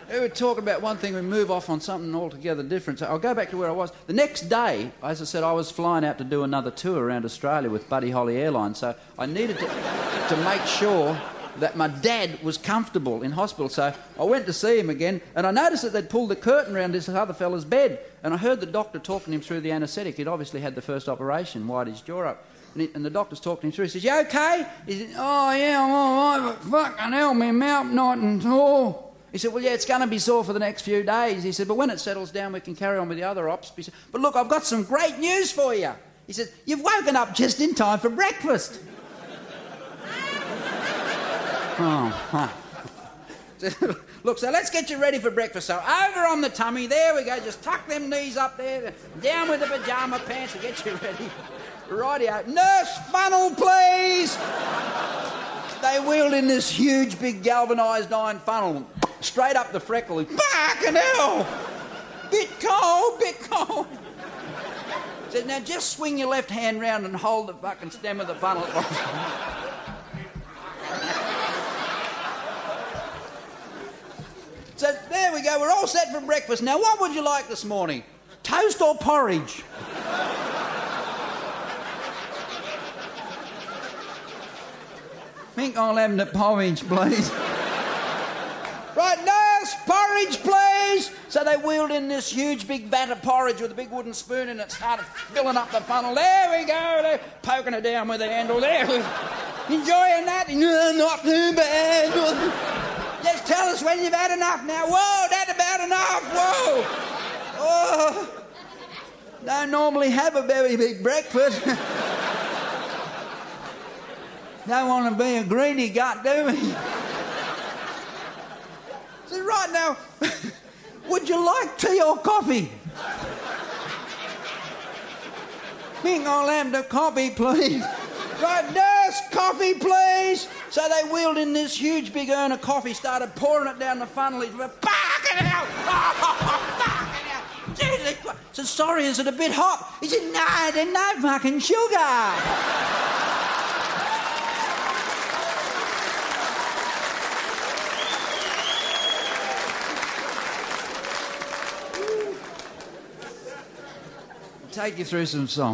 we were talking about one thing, we move off on something altogether different. So I'll go back to where I was. The next day, as I said, I was flying out to do another tour around Australia with Buddy Holly Airlines, so I needed to make sure that my dad was comfortable in hospital. So I went to see him again, and I noticed that they'd pulled the curtain around this other fella's bed, and I heard the doctor talking him through the anaesthetic. He'd obviously had the first operation, wired his jaw up. And the doctor's talking him through. He says, "You okay?" He said, "Oh, yeah, I'm all right, but fucking hell, my mouth not and sore." He said, "Well, yeah, it's going to be sore for the next few days." He said, "But when it settles down, we can carry on with the other ops." He said, "But look, I've got some great news for you." He said, "You've woken up just in time for breakfast." Look, so let's get you ready for breakfast. So over on the tummy, there we go, just tuck them knees up there, down with the pyjama pants and get you ready. Rightio. "Nurse funnel, please." They wheeled in this huge, big galvanised iron funnel, straight up the freckle. Fucking hell! Bit cold. Said, "Now just swing your left hand round and hold the fucking stem of the funnel." So there we go, we're all set for breakfast. Now what would you like this morning? Toast or porridge? Think I'll have the porridge, please. Right, nurse, porridge, please. So they wheeled in this huge big vat of porridge with a big wooden spoon and it started filling up the funnel. There we go, they're poking it down with the handle there. Enjoying that? No, not too bad. Just tell us when you've had enough now. Whoa, that's about enough, whoa. Oh, don't normally have a very big breakfast. Don't want to be a greedy gut, do we? So right now, would you like tea or coffee? Think I'll have the coffee, please. Right, nurse, coffee, please. So they wheeled in this huge big urn of coffee, started pouring it down the funnel. He went, "Fucking hell! Oh, fucking hell! Jesus Christ!" I said, "Sorry, is it a bit hot?" He said, "No, there's no fucking sugar." Take you through some songs.